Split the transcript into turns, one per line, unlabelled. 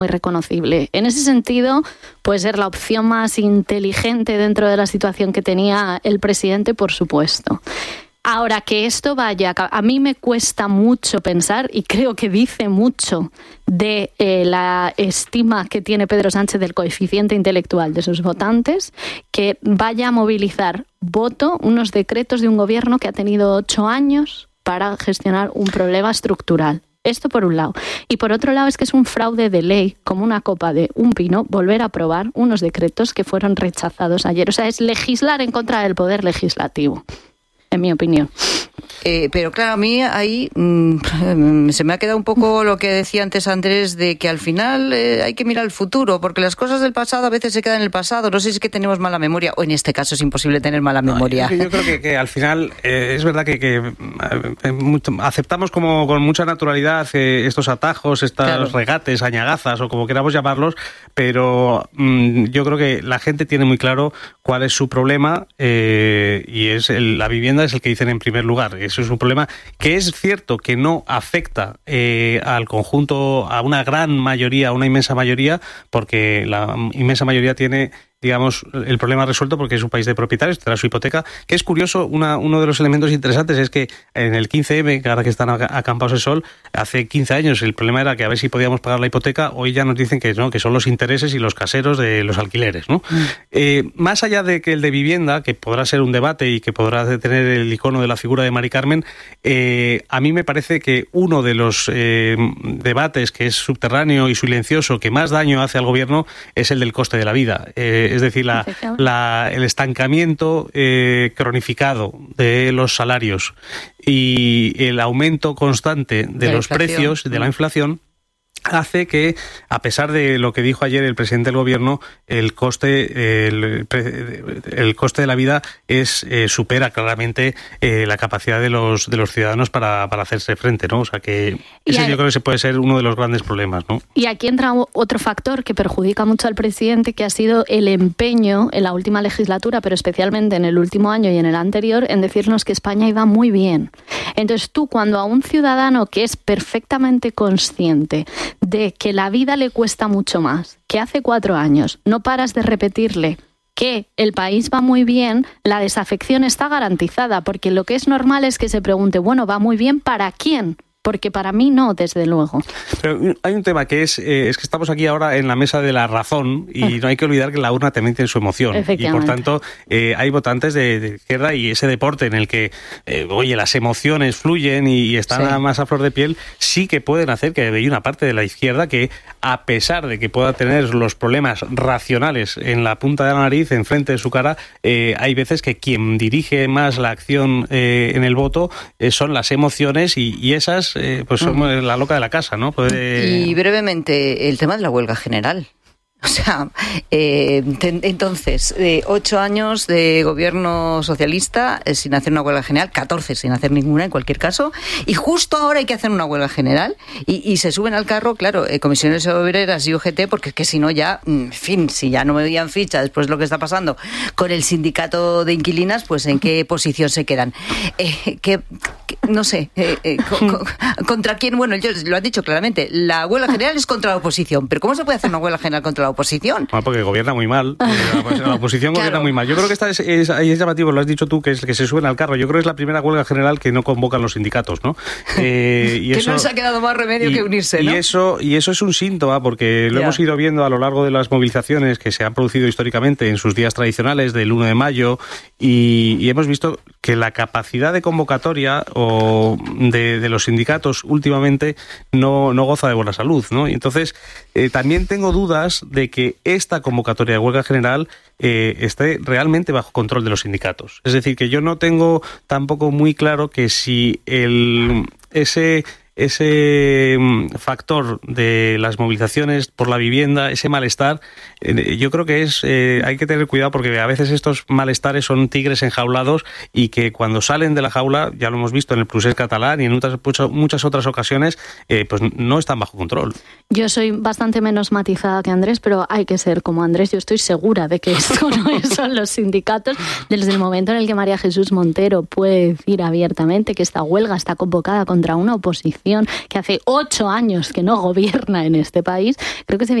muy reconocible. En ese sentido, puede ser la opción más inteligente dentro de la situación que tenía el presidente, por supuesto. Ahora, que esto vaya, a mí me cuesta mucho pensar, y creo que dice mucho de la estima que tiene Pedro Sánchez del coeficiente intelectual de sus votantes, que vaya a movilizar voto unos decretos de un gobierno que ha tenido 8 años para gestionar un problema estructural. Esto por un lado. Y por otro lado es que es un fraude de ley, como una copa de un pino, volver a aprobar unos decretos que fueron rechazados ayer. O sea, es legislar en contra del poder legislativo, en mi opinión.
Pero claro, a mí ahí se me ha quedado un poco lo que decía antes Andrés, de que al final hay que mirar el futuro, porque las cosas del pasado a veces se quedan en el pasado. No sé si es que tenemos mala memoria, o en este caso es imposible tener mala memoria.
Yo creo que al final es verdad que aceptamos como con mucha naturalidad estos atajos, estos regates, añagazas o como queramos llamarlos, pero yo creo que la gente tiene muy claro cuál es su problema, y es la vivienda es el que dicen en primer lugar. Eso es un problema que es cierto que no afecta al conjunto, a una gran mayoría, a una inmensa mayoría, porque la inmensa mayoría tiene, digamos, el problema resuelto porque es un país de propietarios, tendrá su hipoteca. Que es curioso, uno de los elementos interesantes es que en el 15M, que ahora que están acampados el sol, hace 15 años el problema era que a ver si podíamos pagar la hipoteca. Hoy ya nos dicen que no, que son los intereses y los caseros de los alquileres, ¿no? Más allá de que el de vivienda, que podrá ser un debate y que podrá tener el icono de la figura de Mari Carmen, a mí me parece que uno de los debates que es subterráneo y silencioso, que más daño hace al gobierno, es el del coste de la vida. Es decir, el estancamiento cronificado de los salarios y el aumento constante de los precios, de la inflación, hace que, a pesar de lo que dijo ayer el presidente del gobierno, el coste de la vida supera claramente la capacidad de los ciudadanos para hacerse frente, ¿no? O sea que ese yo creo que puede ser uno de los grandes problemas, ¿no?
Y aquí entra otro factor que perjudica mucho al presidente, que ha sido el empeño en la última legislatura, pero especialmente en el último año y en el anterior, en decirnos que España iba muy bien. Entonces tú, cuando a un ciudadano que es perfectamente consciente de que la vida le cuesta mucho más, que hace 4 años no paras de repetirle que el país va muy bien, la desafección está garantizada, porque lo que es normal es que se pregunte, bueno, ¿va muy bien para quién? Porque para mí no, desde luego.
Pero hay un tema que es que estamos aquí ahora en la mesa de la razón y no hay que olvidar que la urna también tiene su emoción. Y por tanto hay votantes de izquierda, y ese deporte en el que las emociones fluyen y están más a flor de piel, sí que pueden hacer que hay una parte de la izquierda que, a pesar de que pueda tener los problemas racionales en la punta de la nariz, enfrente de su cara, hay veces que quien dirige más la acción en el voto son las emociones, y esas pues somos la loca de la casa, ¿no?
Y brevemente, el tema de la huelga general. O sea, entonces, 8 años de gobierno socialista sin hacer una huelga general, 14 sin hacer ninguna en cualquier caso, y justo ahora hay que hacer una huelga general, y se suben al carro, claro, comisiones obreras y UGT, porque es que si no ya, en fin, si ya no me veían ficha después de lo que está pasando con el sindicato de inquilinas, pues en qué posición se quedan. No sé, ¿contra quién? Bueno, ellos lo han dicho claramente, la huelga general es contra la oposición, pero ¿cómo se puede hacer una huelga general contra la oposición?
Bueno, porque gobierna muy mal, la oposición gobierna muy mal. Yo creo que esta es llamativo, lo has dicho tú, que es que se suben al carro. Yo creo que es la primera huelga general que no convocan los sindicatos, ¿no?
Y eso, no les ha quedado más remedio que unirse, ¿no?
Y eso es un síntoma, porque lo hemos ido viendo a lo largo de las movilizaciones que se han producido históricamente en sus días tradicionales del 1 de mayo, y hemos visto que la capacidad de convocatoria de los sindicatos últimamente no goza de buena salud, ¿no? Y entonces también tengo dudas de que esta convocatoria de huelga general esté realmente bajo control de los sindicatos. Es decir, que yo no tengo tampoco muy claro que si ese factor de las movilizaciones por la vivienda, ese malestar, yo creo que hay que tener cuidado, porque a veces estos malestares son tigres enjaulados, y que cuando salen de la jaula, ya lo hemos visto en el procés catalán y en muchas otras ocasiones, pues no están bajo control.
Yo soy bastante menos matizada que Andrés, pero hay que ser como Andrés. Yo estoy segura de que esto no son los sindicatos. Desde el momento en el que María Jesús Montero puede decir abiertamente que esta huelga está convocada contra una oposición generación que hace 8 años que no gobierna en este país, creo que es